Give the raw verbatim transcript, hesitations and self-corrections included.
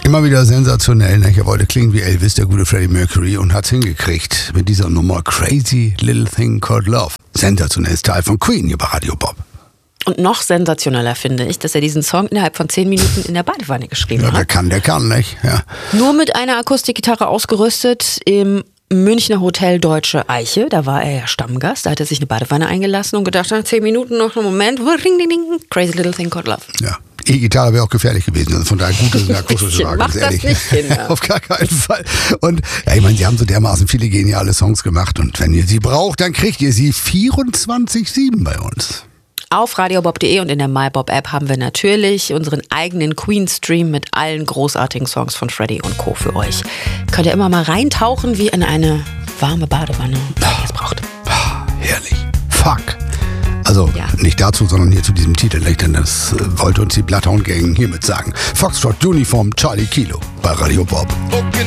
Immer wieder sensationell. Ne? Er wollte klingen wie Elvis, der gute Freddie Mercury, und hat's hingekriegt mit dieser Nummer Crazy Little Thing Called Love. Sensationelles Teil von Queen hier bei Radio Bob. Und noch sensationeller finde ich, dass er diesen Song innerhalb von zehn Minuten in der Badewanne geschrieben Ja, hat. der kann, der kann, nicht? Ja. Nur mit einer Akustikgitarre ausgerüstet im Münchner Hotel Deutsche Eiche. Da war er ja Stammgast. Da hat er sich eine Badewanne eingelassen und gedacht, nach zehn Minuten noch einen Moment. Ring, ding, ding. Crazy Little Thing Called Love. Ja. E-Gitarre wäre auch gefährlich gewesen. Also von daher gut, dass es eine akustische war, ganz Mach ehrlich. das nicht, Kinder. Auf gar keinen Fall. Und ja, ich meine, sie haben so dermaßen viele geniale Songs gemacht. Und wenn ihr sie braucht, dann kriegt ihr sie vierundzwanzig sieben bei uns. Auf radiobob punkt de und in der MyBob-App haben wir natürlich unseren eigenen Queen-Stream mit allen großartigen Songs von Freddie und Co. für euch. Könnt ihr immer mal reintauchen wie in eine warme Badewanne, wenn ihr es braucht. Herrlich. Fuck. Also Ja. nicht dazu, sondern hier zu diesem Titel. Denn das äh, wollte uns die Bloodhound Gang hiermit sagen. Foxtrot Uniform Charlie Kilo bei Radio Bob. Okay.